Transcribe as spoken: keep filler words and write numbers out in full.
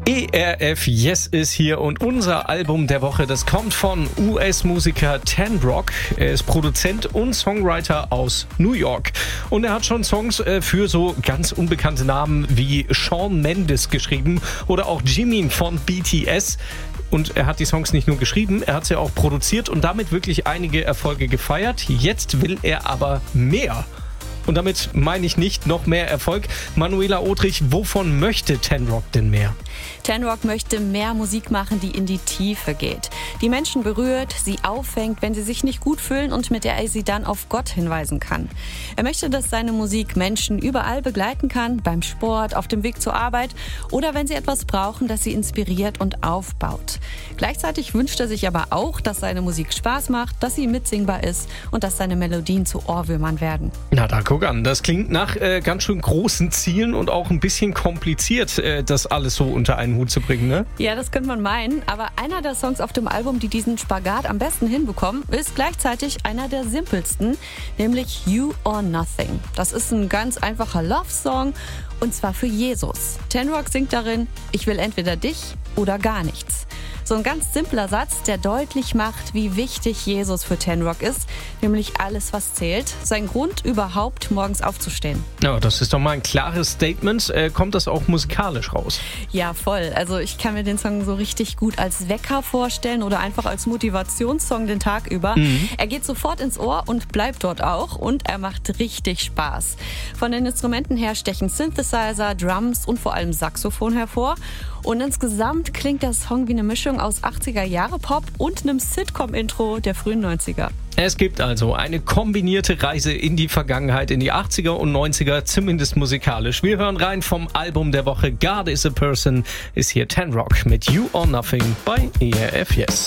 E R F Yes ist hier und unser Album der Woche, das kommt von U S-Musiker Ten Rock. Er ist Produzent und Songwriter aus New York. Und er hat schon Songs für so ganz unbekannte Namen wie Shawn Mendes geschrieben oder auch Jimin von B T S. Und er hat die Songs nicht nur geschrieben, er hat sie auch produziert und damit wirklich einige Erfolge gefeiert. Jetzt will er aber mehr. Und damit meine ich nicht noch mehr Erfolg. Manuela Otrich, wovon möchte Ten Rock denn mehr? Ten Rock möchte mehr Musik machen, die in die Tiefe geht. Die Menschen berührt, sie auffängt, wenn sie sich nicht gut fühlen und mit der er sie dann auf Gott hinweisen kann. Er möchte, dass seine Musik Menschen überall begleiten kann, beim Sport, auf dem Weg zur Arbeit oder wenn sie etwas brauchen, das sie inspiriert und aufbaut. Gleichzeitig wünscht er sich aber auch, dass seine Musik Spaß macht, dass sie mitsingbar ist und dass seine Melodien zu Ohrwürmern werden. Na, da guck an. Das klingt nach äh, ganz schön großen Zielen und auch ein bisschen kompliziert, äh, das alles so unter einen Hut zu bringen, ne? Ja, das könnte man meinen, aber einer der Songs auf dem Album, die diesen Spagat am besten hinbekommen, ist gleichzeitig einer der simpelsten, nämlich You or Nothing. Das ist ein ganz einfacher Love-Song und zwar für Jesus. Ten Rock singt darin, ich will entweder dich oder gar nichts. So ein ganz simpler Satz, der deutlich macht, wie wichtig Jesus für Ten Rock ist, nämlich alles, was zählt. Sein Grund, überhaupt morgens aufzustehen. Ja, das ist doch mal ein klares Statement. Äh, kommt das auch musikalisch raus? Ja, voll. Also ich kann mir den Song so richtig gut als Wecker vorstellen oder einfach als Motivationssong den Tag über. Mhm. Er geht sofort ins Ohr und bleibt dort auch und er macht richtig Spaß. Von den Instrumenten her stechen Synthesizer, Drums und vor allem Saxophon hervor. Und insgesamt klingt der Song wie eine Mischung aus achtziger-Jahre-Pop und einem Sitcom-Intro der frühen neunziger. Es gibt also eine kombinierte Reise in die Vergangenheit, in die achtziger und neunziger, zumindest musikalisch. Wir hören rein vom Album der Woche. God is a Person ist hier Ten Rock mit You or Nothing bei E R F Yes.